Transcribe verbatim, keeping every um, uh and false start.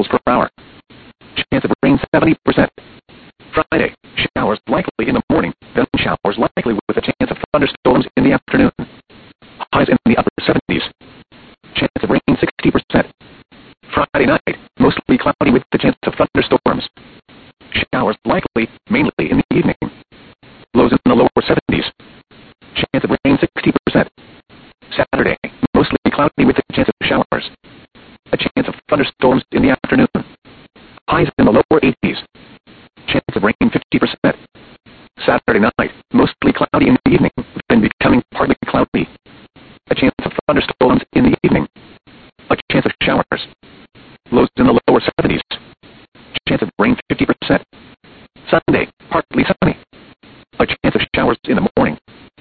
miles per hour. Chance of rain seventy percent. Friday, showers likely in the morning, then showers likely with a chance of thunderstorms in the afternoon. Highs in the upper seventies. Chance of rain sixty percent. Friday night, mostly cloudy with the chance of thunderstorms. Showers likely, mainly in the evening. Lows in the lower seventies. Chance of rain sixty percent. Saturday, mostly cloudy with a chance of showers. A chance of thunderstorms